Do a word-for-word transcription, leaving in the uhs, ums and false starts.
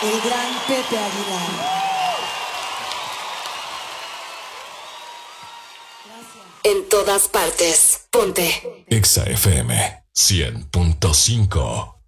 El gran Pepe Aguilar. En todas partes, ponte Exa F M cien punto cinco.